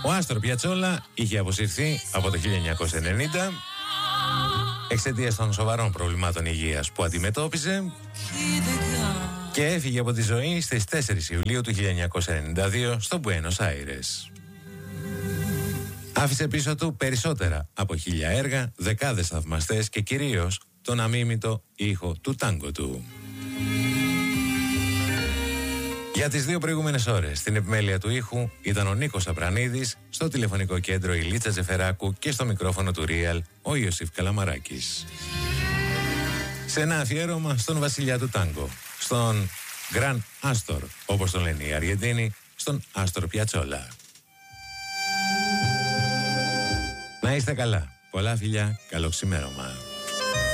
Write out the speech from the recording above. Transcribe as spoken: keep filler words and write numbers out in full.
Ο Άστορ Πιατσόλα είχε αποσυρθεί από το χίλια εννιακόσια ενενήντα εξαιτίας των σοβαρών προβλημάτων υγείας που αντιμετώπιζε και έφυγε από τη ζωή στις τέσσερις Ιουλίου του χίλια εννιακόσια ενενήντα δύο στο Μπουένος Άιρες. Άφησε πίσω του περισσότερα από χίλια έργα, δεκάδες θαυμαστές και κυρίως τον αμίμητο ήχο του τάγκο του. Για τις δύο προηγούμενες ώρες στην επιμέλεια του ήχου ήταν ο Νίκος Απρανίδης, στο τηλεφωνικό κέντρο η Λίτσα Τζεφεράκου και στο μικρόφωνο του Real ο Ιωσήφ Καλαμαράκης. Σε ένα αφιέρωμα στον βασιλιά του τάγκο, στον Γκραν Άστορ, όπως τον λένε οι Αργεντίνοι, στον Άστορ Πιατσόλα. Να είστε καλά. Πολλά φιλιά, καλό ξημέρωμα.